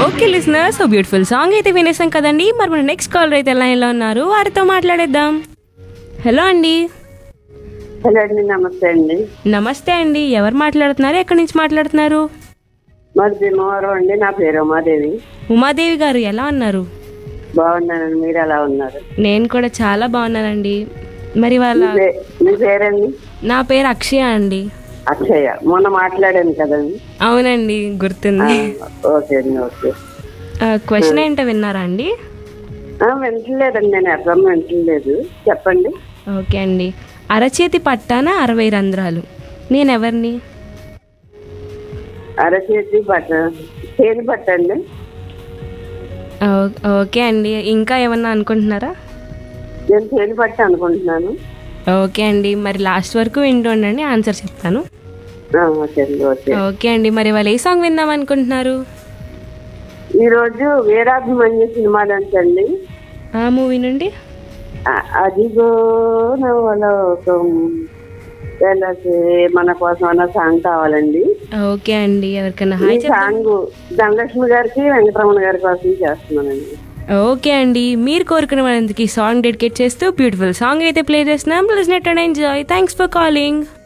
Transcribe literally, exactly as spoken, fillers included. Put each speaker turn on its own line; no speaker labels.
Okay listeners, so beautiful song అయితే వినేసాం కదండి. మరి మన నెక్స్ట్ కాలర్ అయితే లైన్లో ఉన్నారు, వారితో మాట్లాడేద్దాం. హలో అండి.
హలో అండి, నమస్తే అండి.
నమస్తే అండి, ఎవరు మాట్లాడుతున్నారు, ఎక్కడి నుంచి మాట్లాడుతున్నారు?
మాది భీమవరం అండి. నా పేరు ఉమాదేవి.
ఉమాదేవి గారు ఎలా ఉన్నారు?
బాగున్నానండి, మీరు ఎలా ఉన్నారు?
నేను కూడా చాలా బాగున్నానండి. మరి వాళ్ళ
మీ పే- మీ పేరండి?
నా పేరు అక్షయ అండి.
అక్షయ, మొన్న మాట్లాడాను కదండి.
అవునండి, గుర్తుంది.
ఆ, ఓకే అండి, ఓకే.
క్వశ్చన్ ఏంటో విన్నారా అండి?
ఆ, వింటలేదండి, నేను ఎఫ్ఎం వింటలేదు, చెప్పండి.
ఓకే అండి. అరచేతి పట్టాన అరవై రంధ్రాలు, నేనెవరిని?
అరచేతి పట్ట, చేతి పట్టండి.
ఓ- ఓకే అండి, ఇంకా ఏమన్నా అనుకుంటున్నారా?
నేను చేతి పట్ట అనుకుంటున్నాను.
ఓకే అండి, మరి లాస్ట్ వరకు వింటూ ఉండండి, ఆన్సర్ చెప్తాను.
ఆ, ఓకే అండి, ఓకే.
ఓకే అండి, మరి వాళ్ళు ఏ సాంగ్ విందాం అనుకుంటున్నారు?
ఈరోజు వీరాభిమన్యు సినిమా అండి.
ఆ మూవీ నుండి
అదిగో నవలోకం వెలసే మన కోసం అన్న సాంగ్ కావాలండి.
ఓకే అండి, ఎవరికైనా
ఈ
హాయ్ చెప్తాం.
సాంగ్ ధనలక్ష్మి గారికి వెంకటరమణ గారి కోసం చేస్తున్నానండి.
ఓకే అండి, మీరు కోరుకున్న వాళ్ళకి సాంగ్ డెడికేట్ చేస్తూ బ్యూటిఫుల్ సాంగ్ అయితే ప్లే చేస్తున్నాం. Listen it and enjoy. Thanks for calling.